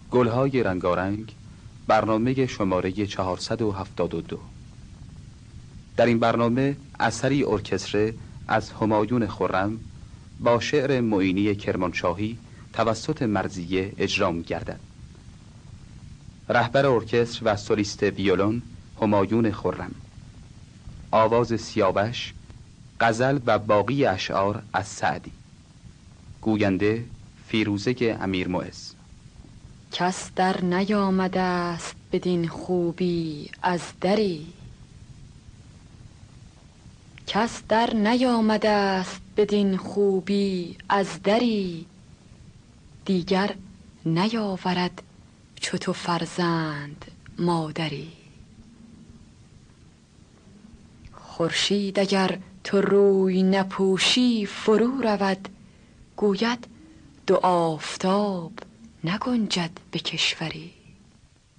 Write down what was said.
گلهای رنگارنگ، برنامه شماره 472. در این برنامه اثری ارکستره از همایون خرم با شعر معینی کرمانشاهی توسط مرضیه اجرا می‌گردد. رهبر ارکستر و سولیست ویولون همایون خرم. آواز سیاوش، غزل و باقی اشعار از سعدی. گوینده فیروزه امیرمعز. کس در نیامده است بدین خوبی از دری، کس در نیامده است بدین خوبی از دری، دیگر نیاورد چو تو فرزند مادری. خورشید اگر تو روی نپوشی فرو رود، گوید دو آفتاب نگنجد به کشوری.